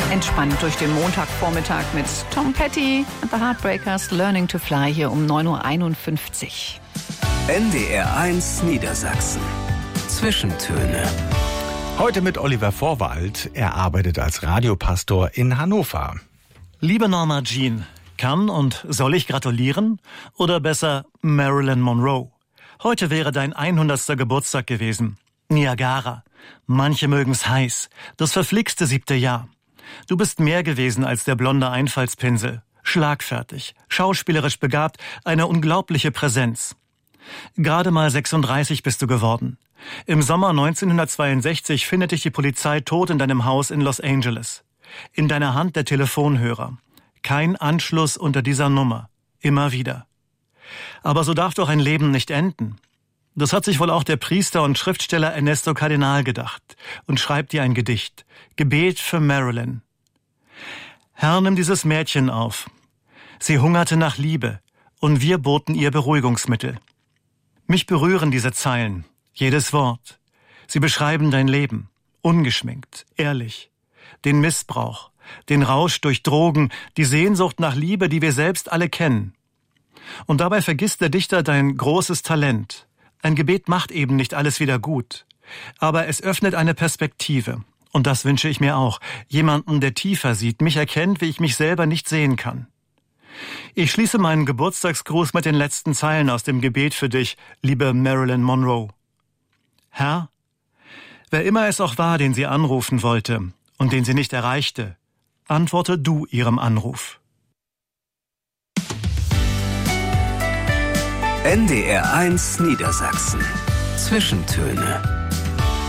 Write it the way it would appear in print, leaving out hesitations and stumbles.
Entspannt durch den Montagvormittag mit Tom Petty and the Heartbreakers, Learning to Fly hier um 9.51 Uhr. NDR 1 Niedersachsen. Zwischentöne. Heute mit Oliver Vorwald. Er arbeitet als Radiopastor in Hannover. Liebe Norma Jean, kann und soll ich gratulieren? Oder besser Marilyn Monroe? Heute wäre dein 100. Geburtstag gewesen. Niagara. Manche mögen's heiß. Das verflixte 7. Jahr. Du bist mehr gewesen als der blonde Einfallspinsel. Schlagfertig, schauspielerisch begabt, eine unglaubliche Präsenz. Gerade mal 36 bist du geworden. Im Sommer 1962 findet dich die Polizei tot in deinem Haus in Los Angeles. In deiner Hand der Telefonhörer. Kein Anschluss unter dieser Nummer. Immer wieder. Aber so darf doch ein Leben nicht enden. Das hat sich wohl auch der Priester und Schriftsteller Ernesto Cardenal gedacht und schreibt dir ein Gedicht. Gebet für Marilyn. Herr, nimm dieses Mädchen auf. Sie hungerte nach Liebe und wir boten ihr Beruhigungsmittel. Mich berühren diese Zeilen, jedes Wort. Sie beschreiben dein Leben, ungeschminkt, ehrlich. Den Missbrauch, den Rausch durch Drogen, die Sehnsucht nach Liebe, die wir selbst alle kennen. Und dabei vergisst der Dichter dein großes Talent. Ein Gebet macht eben nicht alles wieder gut. Aber es öffnet eine Perspektive. Und das wünsche ich mir auch. Jemanden, der tiefer sieht, mich erkennt, wie ich mich selber nicht sehen kann. Ich schließe meinen Geburtstagsgruß mit den letzten Zeilen aus dem Gebet für dich, liebe Marilyn Monroe. Herr, wer immer es auch war, den sie anrufen wollte und den sie nicht erreichte, antworte du ihrem Anruf. NDR 1 Niedersachsen. Zwischentöne.